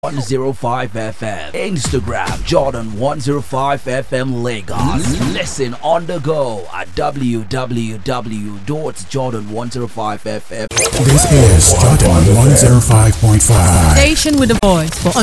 105 FM. Instagram Jordan 105 FM Lagos. Listen on the go at www.jordan105fm. This is Jordan 105.5. Station with a voice for